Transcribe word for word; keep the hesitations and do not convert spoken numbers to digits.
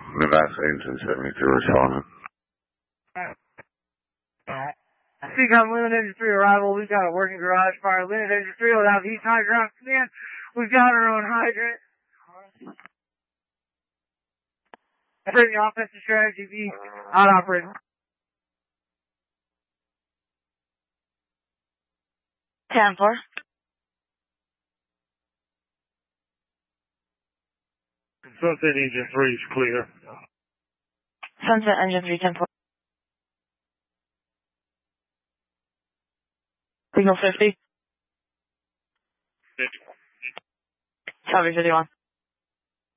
Nevada Engine seventy-two responding. Speak on Linen Engine three arrival. We've got a working garage fire. Linen Engine three will have heat hydraulic command. We've got our own hydrant. Bring the offensive strategy B out operating. ten four. Sunset Engine three is clear. Sunset Engine three, ten four. Signal fifty. fifty. Copy fifty-one.